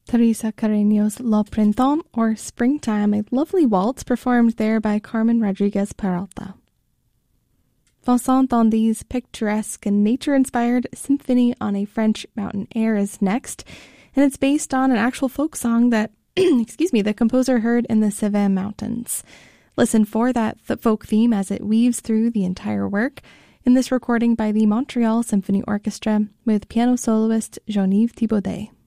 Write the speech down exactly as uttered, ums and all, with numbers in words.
Teresa Carreño's Le Printemps, or Springtime, a lovely waltz performed there by Carmen Rodriguez Peralta. Vincent Dandy's picturesque and nature-inspired Symphony on a French Mountain Air is next, and it's based on an actual folk song that, excuse me, the composer heard in the Cévennes Mountains. Listen for that th- folk theme as it weaves through the entire work in this recording by the Montreal Symphony Orchestra with piano soloist Jean-Yves Thibaudet.